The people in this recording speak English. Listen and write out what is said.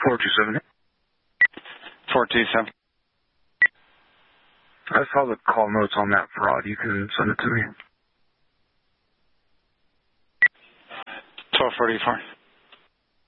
427. 427. I saw the call notes on that fraud. You can send it to me. 1244.